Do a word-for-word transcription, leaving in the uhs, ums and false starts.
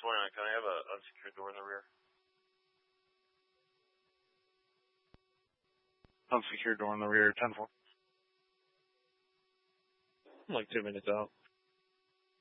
twenty-nine, can I have an unsecured door in the rear? Unsecured door in the rear, ten four. I'm like two minutes out.